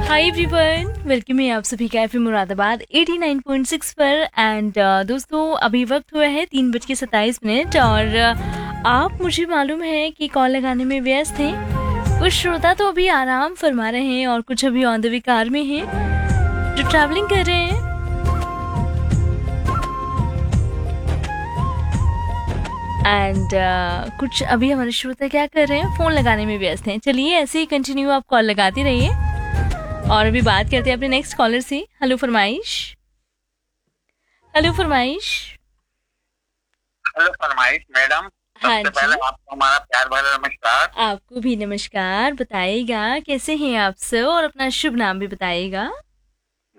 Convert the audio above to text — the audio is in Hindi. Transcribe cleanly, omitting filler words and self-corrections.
हाय एवरीवन, वेलकम है आप सभी का एफएम मुरादाबाद 89.6 पर। एंड दोस्तों, अभी वक्त हुआ है 3:27 और आप मुझे मालूम है कि कॉल लगाने में व्यस्त हैं। कुछ श्रोता तो अभी आराम फरमा रहे हैं और कुछ अभी ऑन द वे कार में हैं जो ट्रैवलिंग कर रहे हैं। एंड कुछ अभी हमारे श्रोता क्या कर रहे हैं, फ़ोन लगाने में व्यस्त हैं। चलिए ऐसे ही कंटिन्यू आप कॉल लगाती रहिए और अभी बात करते हैं अपने नेक्स्ट कॉलर से। हेलो फरमाइश। हेलो फरमाइश। हेलो फरमाइश मैडम। हाँ सबसे जी, पहले आपको हमारा प्यार भरा नमस्कार। आपको भी नमस्कार। बताइएगा कैसे हैं आप सर, और अपना शुभ नाम भी बताइएगा।